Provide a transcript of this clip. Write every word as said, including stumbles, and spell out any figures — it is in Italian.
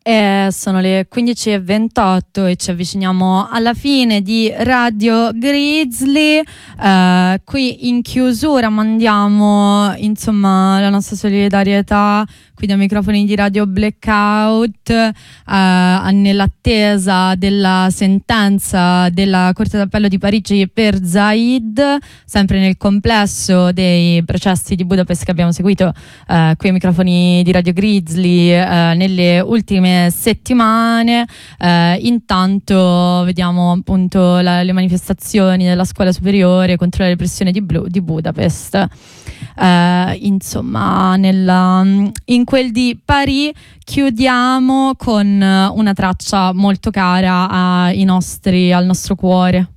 Eh, sono le quindici e ventotto e ci avviciniamo alla fine di Radio Grizzly. Eh, qui in chiusura mandiamo insomma la nostra solidarietà qui dai microfoni di Radio Blackout eh, nell'attesa della sentenza della Corte d'Appello di Parigi per Zaid, sempre nel complesso dei processi di Budapest che abbiamo seguito eh, qui ai microfoni di Radio Grizzly eh, nelle ultime settimane. Eh, intanto vediamo appunto la, le manifestazioni della scuola superiore contro la repressione di, Blu, di Budapest. Eh, insomma, nella, in quel di Parigi chiudiamo con una traccia molto cara ai nostri, al nostro cuore.